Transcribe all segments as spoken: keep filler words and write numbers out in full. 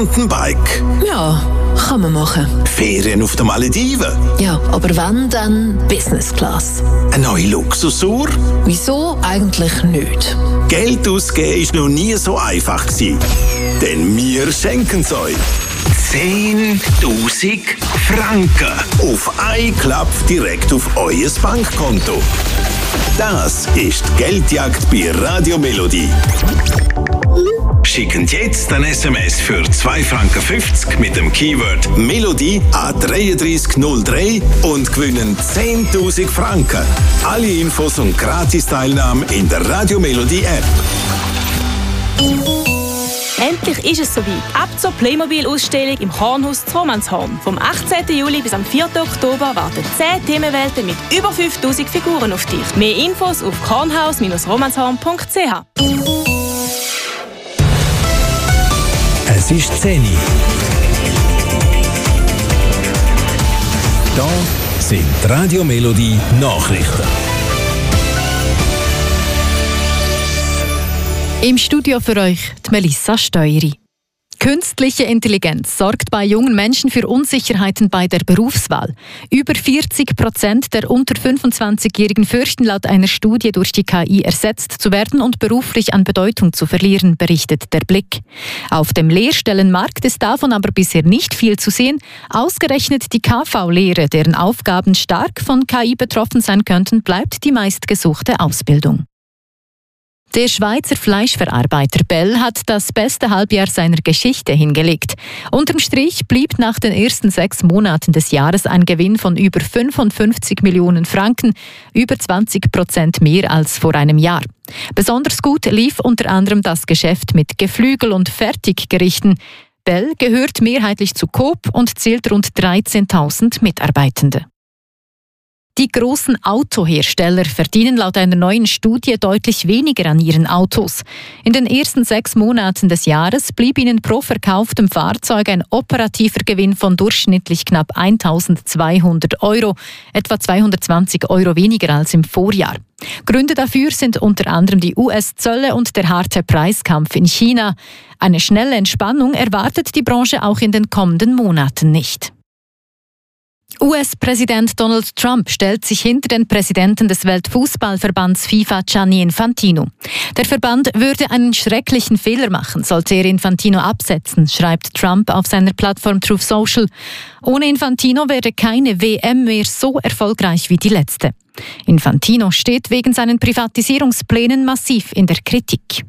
Mountainbike. Ja, kann man machen. Ferien auf den Malediven. Ja, aber wenn, dann Business Class. Eine neue Luxusuhr. Wieso eigentlich nicht? Geld ausgeben war noch nie so einfach gewesen. Denn wir schenken es euch. zehntausend Franken. Auf einen Klapp direkt auf euer Bankkonto. Das ist die Geldjagd bei Radio Melodie. Schicken jetzt ein S M S für zwei Franken fünfzig mit dem Keyword Melodie an drei drei null drei und gewinnen zehntausend Franken. Alle Infos und Gratis-Teilnahme in der Radio Melodie App. Endlich ist es soweit. Ab zur Playmobil-Ausstellung im Kornhaus zu Romanshorn. Vom achtzehnten Juli bis am vierten Oktober warten zehn Themenwelten mit über fünftausend Figuren auf dich. Mehr Infos auf kornhaus Bindestrich romanshorn Punkt c h. Es ist zehn Uhr. Da sind Radio Melodie Nachrichten. Im Studio für euch die Melissa Steueri. Künstliche Intelligenz sorgt bei jungen Menschen für Unsicherheiten bei der Berufswahl. Über vierzig Prozent der unter fünfundzwanzigjährigen fürchten laut einer Studie durch die K I ersetzt zu werden und beruflich an Bedeutung zu verlieren, berichtet der Blick. Auf dem Lehrstellenmarkt ist davon aber bisher nicht viel zu sehen. Ausgerechnet die K V-Lehre, deren Aufgaben stark von K I betroffen sein könnten, bleibt die meistgesuchte Ausbildung. Der Schweizer Fleischverarbeiter Bell hat das beste Halbjahr seiner Geschichte hingelegt. Unterm Strich blieb nach den ersten sechs Monaten des Jahres ein Gewinn von über fünfundfünfzig Millionen Franken, über zwanzig Prozent mehr als vor einem Jahr. Besonders gut lief unter anderem das Geschäft mit Geflügel- und Fertiggerichten. Bell gehört mehrheitlich zu Coop und zählt rund dreizehntausend Mitarbeitende. Die großen Autohersteller verdienen laut einer neuen Studie deutlich weniger an ihren Autos. In den ersten sechs Monaten des Jahres blieb ihnen pro verkauftem Fahrzeug ein operativer Gewinn von durchschnittlich knapp eintausendzweihundert Euro, etwa zweihundertzwanzig Euro weniger als im Vorjahr. Gründe dafür sind unter anderem die U S-Zölle und der harte Preiskampf in China. Eine schnelle Entspannung erwartet die Branche auch in den kommenden Monaten nicht. U S-Präsident Donald Trump stellt sich hinter den Präsidenten des Weltfußballverbands FIFA, Gianni Infantino. Der Verband würde einen schrecklichen Fehler machen, sollte er Infantino absetzen, schreibt Trump auf seiner Plattform Truth Social. Ohne Infantino wäre keine W M mehr so erfolgreich wie die letzte. Infantino steht wegen seinen Privatisierungsplänen massiv in der Kritik.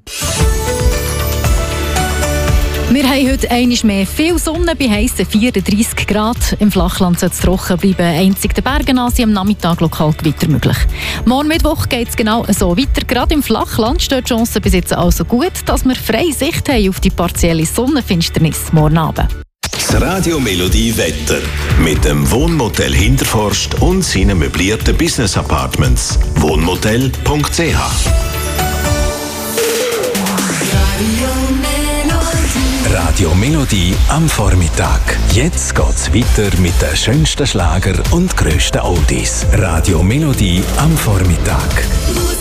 Wir haben heute einmal mehr viel Sonne bei heissen vierunddreissig Grad. Im Flachland soll es trocken bleiben. Einzig der Bergenasi am Nachmittag lokal Gewitter möglich. Morgen Mittwoch geht es genau so weiter. Gerade im Flachland steht die Chance bis jetzt also gut, dass wir freie Sicht haben auf die partielle Sonnenfinsternis morgen Abend. Das Radio Melodie Wetter mit dem Wohnmotel Hinterforst und seinen möblierten Business Apartments. Wohnmotel Punkt c h. Radio Melodie am Vormittag. Jetzt geht's weiter mit den schönsten Schlager und grössten Oldies. Radio Melodie am Vormittag.